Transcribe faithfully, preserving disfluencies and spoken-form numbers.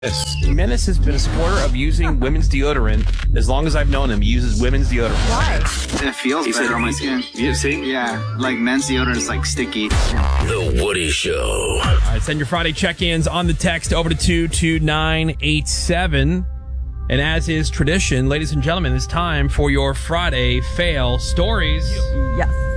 Menace has been a supporter of using women's deodorant as long as I've known him. He uses women's deodorant. Why? It feels He better said- on my skin. You see? Yeah, like men's deodorant is like sticky. The Woody Show. All right, send your Friday check-ins on the text over to two two nine eight seven. And as is tradition, ladies and gentlemen, it's time for your Friday fail stories. Yes.